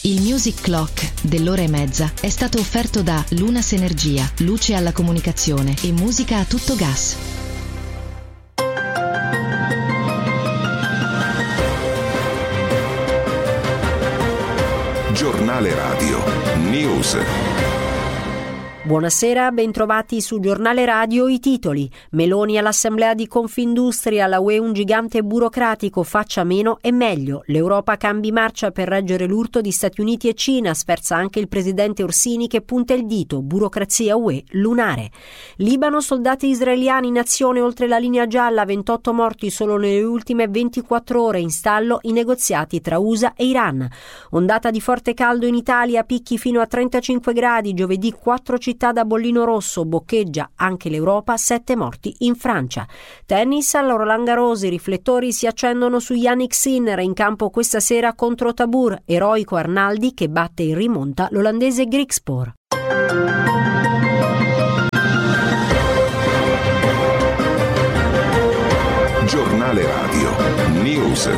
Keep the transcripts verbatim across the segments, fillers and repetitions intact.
Il Music Clock dell'ora e mezza è stato offerto da Lunas Energia, luce alla comunicazione e musica a tutto gas. Giornale Radio News. Buonasera, bentrovati su Giornale Radio. I titoli: Meloni all'assemblea di Confindustria, la U E un gigante burocratico, faccia meno e meglio. L'Europa cambi marcia per reggere l'urto di Stati Uniti e Cina, sferza anche il presidente Orsini che punta il dito, burocrazia U E lunare. Libano, soldati israeliani in azione oltre la linea gialla, ventotto morti solo nelle ultime ventiquattro ore, in stallo i negoziati tra U S A e Iran. Ondata di forte caldo in Italia, picchi fino a trentacinque gradi, giovedì quattro città da bollino rosso, boccheggia anche l'Europa, sette morti in Francia. Tennis, al Roland Garros i riflettori si accendono su Jannik Sinner, in campo questa sera contro Tabur, eroico Arnaldi che batte in rimonta l'olandese Griekspoor. Giornale Radio News.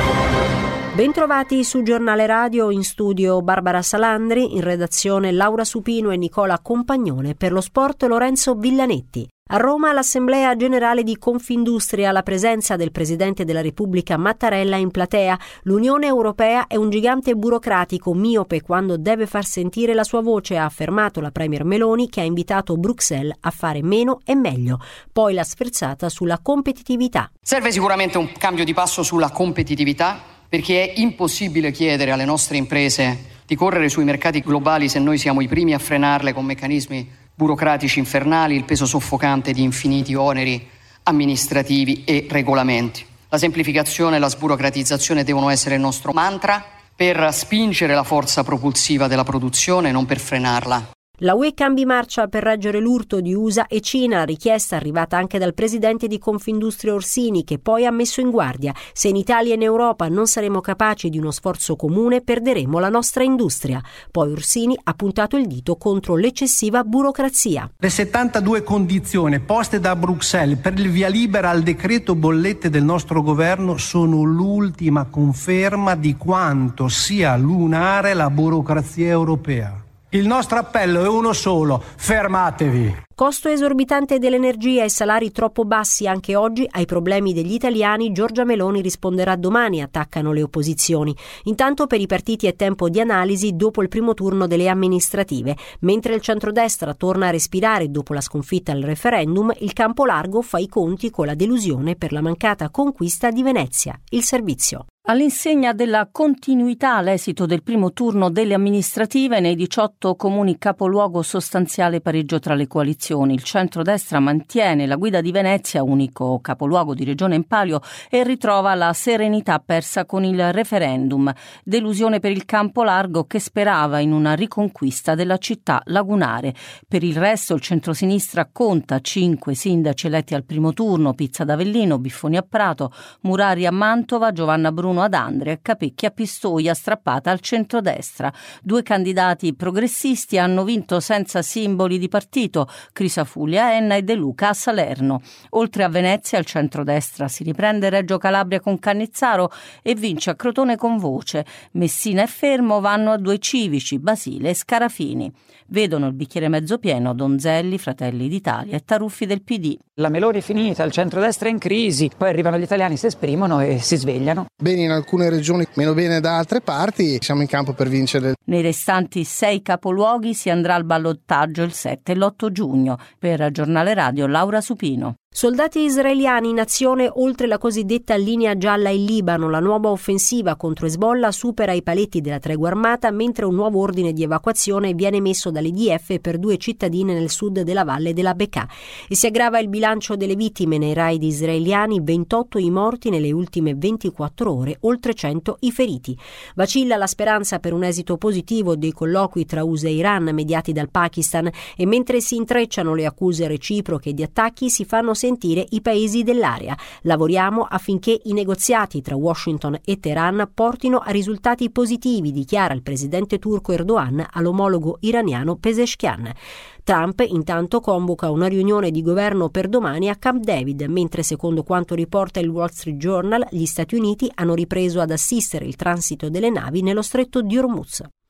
Bentrovati su Giornale Radio, in studio Barbara Salandri, in redazione Laura Supino e Nicola Compagnone, per lo sport Lorenzo Villanetti. A Roma l'Assemblea Generale di Confindustria, la presenza del Presidente della Repubblica Mattarella in platea. L'Unione Europea è un gigante burocratico, miope quando deve far sentire la sua voce, ha affermato la Premier Meloni, che ha invitato Bruxelles a fare meno e meglio. Poi la sferzata sulla competitività. Serve sicuramente un cambio di passo sulla competitività, perché è impossibile chiedere alle nostre imprese di correre sui mercati globali se noi siamo i primi a frenarle con meccanismi burocratici infernali, il peso soffocante di infiniti oneri amministrativi e regolamenti. La semplificazione e la sburocratizzazione devono essere il nostro mantra per spingere la forza propulsiva della produzione, non per frenarla. La U E cambi marcia per reggere l'urto di U S A e Cina, richiesta arrivata anche dal presidente di Confindustria Orsini, che poi ha messo in guardia: se in Italia e in Europa non saremo capaci di uno sforzo comune, perderemo la nostra industria. Poi Orsini ha puntato il dito contro l'eccessiva burocrazia. Le settantadue condizioni poste da Bruxelles per il via libera al decreto bollette del nostro governo sono l'ultima conferma di quanto sia lunare la burocrazia europea. Il nostro appello è uno solo: fermatevi. Costo esorbitante dell'energia e salari troppo bassi anche oggi ai problemi degli italiani. Giorgia Meloni risponderà domani, attaccano le opposizioni. Intanto per i partiti è tempo di analisi dopo il primo turno delle amministrative. Mentre il centrodestra torna a respirare dopo la sconfitta al referendum, il campo largo fa i conti con la delusione per la mancata conquista di Venezia. Il servizio. All'insegna della continuità l'esito del primo turno delle amministrative nei diciotto comuni capoluogo sostanziale pareggio tra le coalizioni. Il centrodestra mantiene la guida di Venezia, unico capoluogo di regione in palio, e ritrova la serenità persa con il referendum. Delusione per il campo largo, che sperava in una riconquista della città lagunare. Per il resto il centrosinistra conta cinque sindaci eletti al primo turno: Pizza d'Avellino, Biffoni a Prato, Murari a Mantova, Giovanna Bruno ad Andria e Capecchi a Pistoia, strappata al centrodestra. Due candidati progressisti hanno vinto senza simboli di partito: Crisafulli a Enna e De Luca a Salerno. Oltre a Venezia, il centrodestra si riprende Reggio Calabria con Cannizzaro e vince a Crotone con Voce. Messina e Fermo vanno a due civici, Basile e Scarafini. Vedono il bicchiere mezzo pieno Donzelli, Fratelli d'Italia e Taruffi del P D. La Meloni è finita, il centrodestra è in crisi, poi arrivano gli italiani, si esprimono e si svegliano. Bene in alcune regioni, meno bene da altre parti, siamo in campo per vincere. Nei restanti sei capoluoghi si andrà al ballottaggio il sette e l'otto giugno. Per Giornale Radio, Laura Supino. Soldati israeliani in azione oltre la cosiddetta linea gialla in Libano. La nuova offensiva contro Hezbollah supera i paletti della tregua armata, mentre un nuovo ordine di evacuazione viene emesso dall'I D F per due cittadine nel sud della valle della Bekaa. E si aggrava il bilancio delle vittime nei raid israeliani: ventotto i morti nelle ultime ventiquattro ore, oltre cento i feriti. Vacilla la speranza per un esito positivo dei colloqui tra U S A e Iran mediati dal Pakistan, e mentre si intrecciano le accuse reciproche di attacchi si fanno sentire i paesi dell'area. Lavoriamo affinché i negoziati tra Washington e Teheran portino a risultati positivi, dichiara il presidente turco Erdogan all'omologo iraniano Pezeshkian. Trump intanto convoca una riunione di governo per domani a Camp David, mentre secondo quanto riporta il Wall Street Journal gli Stati Uniti hanno ripreso ad assistere il transito delle navi nello stretto di Hormuz.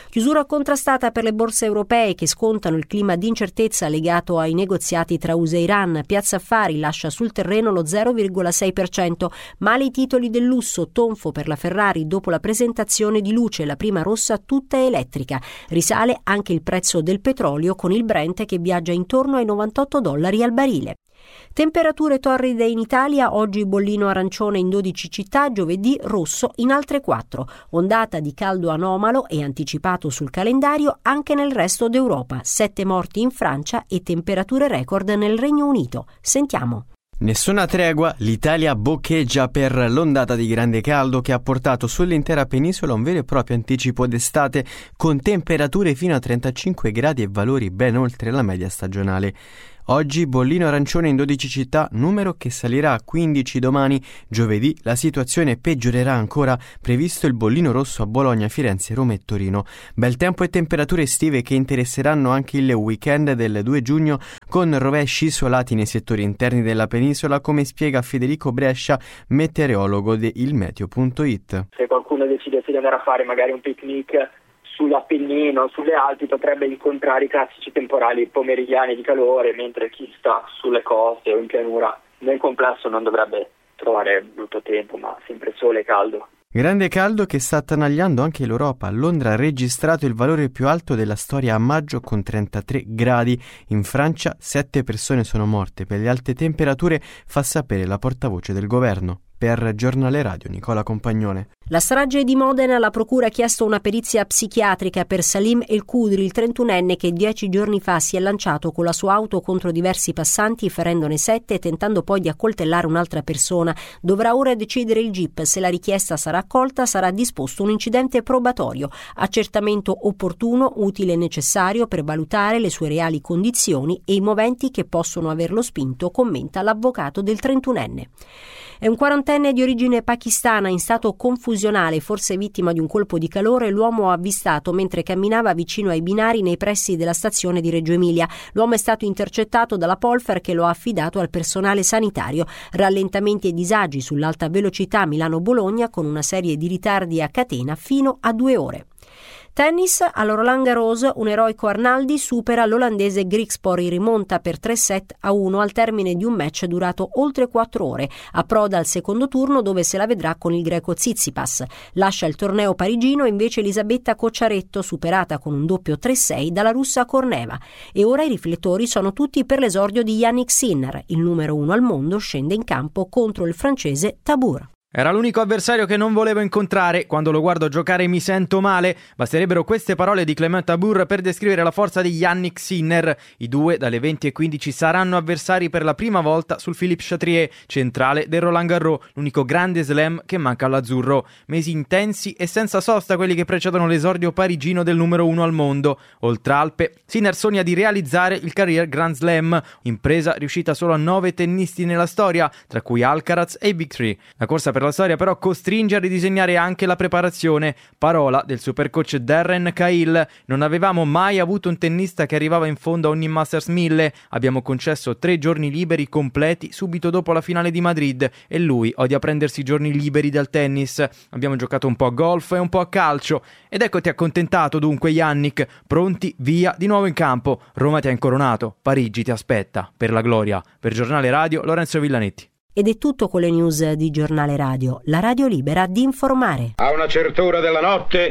Chiusura contrastata per le borse europee che scontano il clima di incertezza legato ai negoziati tra U S A e Iran. Piazza Affari lascia sul terreno lo zero virgola sei per cento. Male i titoli del lusso, tonfo per la Ferrari dopo la presentazione di Luce, la prima rossa tutta elettrica. Risale anche il prezzo del petrolio con il Brent che viaggia intorno ai novantotto dollari al barile. Temperature torride in Italia, oggi bollino arancione in dodici città, giovedì rosso in altre quattro. Ondata di caldo anomalo e anticipato sul calendario anche nel resto d'Europa. Sette morti in Francia e temperature record nel Regno Unito. Sentiamo. Nessuna tregua, l'Italia boccheggia per l'ondata di grande caldo che ha portato sull'intera penisola un vero e proprio anticipo d'estate con temperature fino a trentacinque gradi e valori ben oltre la media stagionale. Oggi bollino arancione in dodici città, numero che salirà a quindici domani. Giovedì la situazione peggiorerà ancora, previsto il bollino rosso a Bologna, Firenze, Roma e Torino. Bel tempo e temperature estive che interesseranno anche il weekend del due giugno con rovesci isolati nei settori interni della penisola, come spiega Federico Brescia, meteorologo di ilmeteo punto it. Se qualcuno decidesse di andare a fare magari un picnic sull'Appennino, sulle Alpi, potrebbe incontrare i classici temporali pomeridiani di calore, mentre chi sta sulle coste o in pianura nel complesso non dovrebbe trovare brutto tempo, ma sempre sole e caldo. Grande caldo che sta attanagliando anche l'Europa. Londra ha registrato il valore più alto della storia a maggio con trentatré gradi. In Francia sette persone sono morte per le alte temperature, fa sapere la portavoce del governo. Per Giornale Radio, Nicola Compagnone. La strage di Modena, la procura ha chiesto una perizia psichiatrica per Salim El Kudri, il trentunenne che dieci giorni fa si è lanciato con la sua auto contro diversi passanti, ferendone sette e tentando poi di accoltellare un'altra persona. Dovrà ora decidere il G I P. Se la richiesta sarà accolta, sarà disposto un incidente probatorio. Accertamento opportuno, utile e necessario per valutare le sue reali condizioni e i moventi che possono averlo spinto, commenta l'avvocato del trentunenne. È un quarantenne di origine pakistana in stato confusionale, forse vittima di un colpo di calore. L'uomo avvistato mentre camminava vicino ai binari nei pressi della stazione di Reggio Emilia. L'uomo è stato intercettato dalla Polfer che lo ha affidato al personale sanitario. Rallentamenti e disagi sull'alta velocità Milano-Bologna con una serie di ritardi a catena fino a due ore. Tennis, al Roland Garros un eroico Arnaldi supera l'olandese Griekspoor in rimonta per tre set a uno al termine di un match durato oltre quattro ore. Approda al secondo turno dove se la vedrà con il greco Tsitsipas. Lascia il torneo parigino invece Elisabetta Cocciaretto, superata con un doppio tre sei dalla russa Korneva. E ora i riflettori sono tutti per l'esordio di Jannik Sinner. Il numero uno al mondo scende in campo contro il francese Tabur. Era l'unico avversario che non volevo incontrare. Quando lo guardo giocare mi sento male. Basterebbero queste parole di Clément Tabur per descrivere la forza di Jannik Sinner. I due dalle venti e quindici saranno avversari per la prima volta sul Philippe Chatrier, centrale del Roland Garros, l'unico grande slam che manca all'azzurro. Mesi intensi e senza sosta quelli che precedono l'esordio parigino del numero uno al mondo. Oltre Alpe, Sinner sogna di realizzare il Career Grand Slam, impresa riuscita solo a nove tennisti nella storia, tra cui Alcaraz e i Big Three. La corsa per la storia però costringe a ridisegnare anche la preparazione. Parola del supercoach Darren Cahill: non avevamo mai avuto un tennista che arrivava in fondo a ogni Masters mille. Abbiamo concesso tre giorni liberi completi subito dopo la finale di Madrid e lui odia prendersi giorni liberi dal tennis. Abbiamo giocato un po' a golf e un po' a calcio ed eccoti accontentato dunque Jannik, pronti, via, di nuovo in campo. Roma ti ha incoronato, Parigi ti aspetta per la gloria. Per Giornale Radio, Lorenzo Villanetti. Ed è tutto con le news di Giornale Radio, la radio libera di informare. A una certa ora della notte.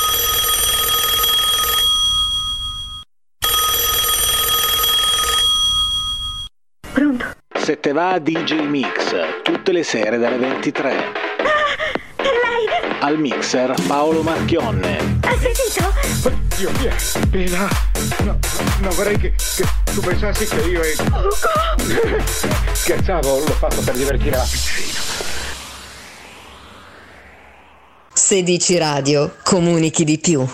Pronto? Se te va D J Mix, tutte le sere dalle ventitré. Ah, è lei? Al mixer Paolo Marchionne. Hai sentito? Oddio mio, Bella, no, no, vorrei che, che tu pensassi che io e... Scherzavo, l'ho fatto per divertire la pizzerina. Se dici radio, comunichi di più.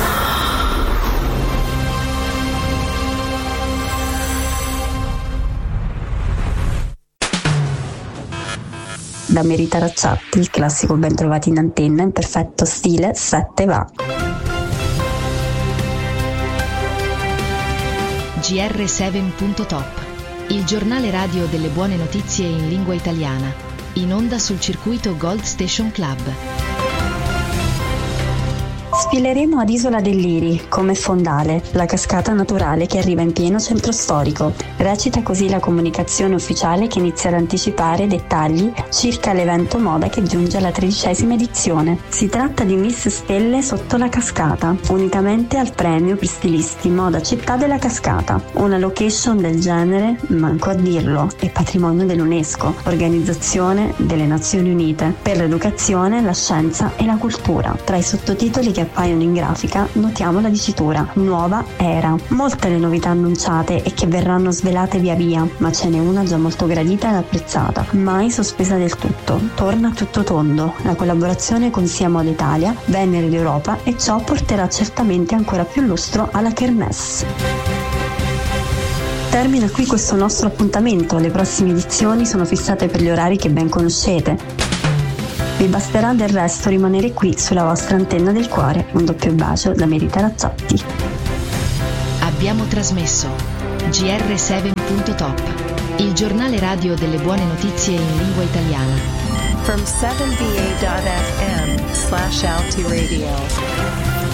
Da Merita Racciatti, il classico ben trovati in antenna in perfetto stile sette va. G R sette punto top, il giornale radio delle buone notizie in lingua italiana, in onda sul circuito Gold Station Club. Sfileremo ad Isola del Liri, come fondale, la cascata naturale che arriva in pieno centro storico. Recita così la comunicazione ufficiale che inizia ad anticipare dettagli circa l'evento moda che giunge alla tredicesima edizione. Si tratta di Miss Stelle sotto la cascata, unicamente al premio per stilisti moda Città della Cascata. Una location del genere, manco a dirlo, è patrimonio dell'UNESCO, Organizzazione delle Nazioni Unite per l'educazione, la scienza e la cultura. Tra i sottotitoli che appaiono in grafica notiamo la dicitura Nuova Era. Molte le novità annunciate e che verranno svelate via via, ma ce n'è una già molto gradita ed apprezzata, mai sospesa del tutto. Torna tutto tondo, la collaborazione con Sia Moda Italia, Venere d'Europa, e ciò porterà certamente ancora più lustro alla Kermesse. Termina qui questo nostro appuntamento, le prossime edizioni sono fissate per gli orari che ben conoscete. Vi basterà del resto rimanere qui sulla vostra antenna del cuore. Un doppio bacio da Merita Razzotti. Abbiamo trasmesso G R sette punto top, il giornale radio delle buone notizie in lingua italiana. From seven v a dot f m slash Alti Radio.